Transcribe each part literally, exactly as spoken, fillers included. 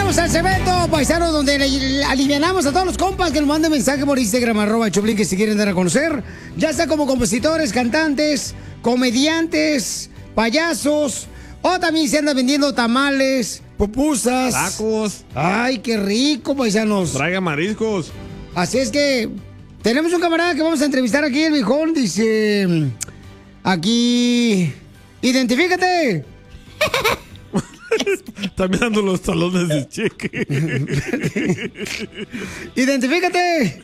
Llegamos al segmento, paisano, donde le, le alivianamos a todos los compas que nos manden mensaje por Instagram, arroba Choplin, que si quieren dar a conocer, ya sea como compositores, cantantes, comediantes, payasos, o también se andan vendiendo tamales, pupusas, tacos. Ay, qué rico, paisanos. Traiga mariscos. Así es que tenemos un camarada que vamos a entrevistar aquí, el viejón, dice, aquí, identifícate. Está mirando los talones de cheque. Identifícate.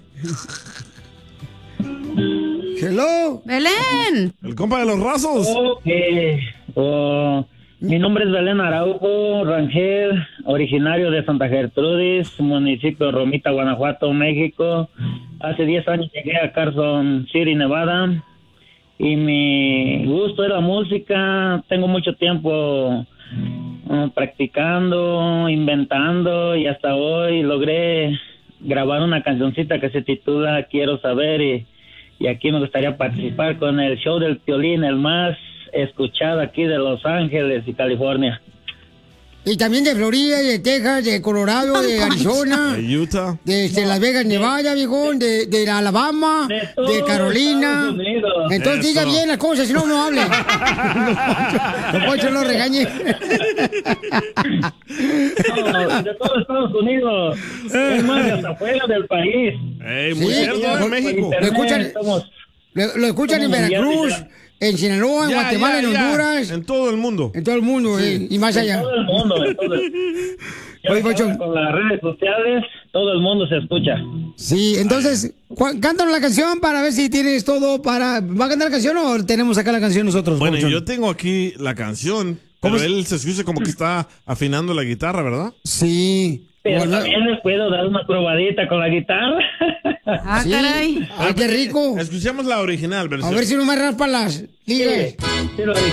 Hello. Belén. El compa de los rasos. Ok. Oh, mi nombre es Belén Araujo Rangel, originario de Santa Gertrudis, municipio de Romita, Guanajuato, México. Hace diez años llegué a Carson City, Nevada. Y mi gusto es la música. Tengo mucho tiempo uh, practicando, inventando, y hasta hoy logré grabar una cancioncita que se titula Quiero Saber, y, y aquí me gustaría participar con el show del Piolín, el más escuchado aquí de Los Ángeles y California. Y también de Florida, de Texas, de Colorado, de Arizona, de Utah, de, de Las Vegas, Nevada, viejón, de, de Alabama, de, de Carolina. Entonces diga bien las cosas, si no, no hable. No, Poncho, no regañe. No, de todo Estados Unidos. Es más, de hasta afuera del país. Ey, muy Sí, cierto, por- en México. Lo escuchan, Estamos- lo, lo escuchan en somos Veracruz, mundiales en Sinaloa, en Ya, Guatemala, ya, en ya. Honduras, En todo el mundo. en todo el mundo, eh, y más En allá. todo el mundo, en todo el- Ya Oye, Poncho. ahora con las redes sociales, todo el mundo se escucha. Sí, entonces, cu- cántanos la canción para ver si tienes todo para... ¿Va a cantar la canción o tenemos acá la canción nosotros? Bueno, Poncho? yo tengo aquí la canción, ¿Cómo pero es? él se escucha como que está afinando la guitarra, ¿verdad? Sí. Pero Bueno, también les puedo dar una probadita con la guitarra. Ah, sí. caray. Ay, qué rico. Escuchemos la original A versión. ver si no me raspa las ligas. Sí, lo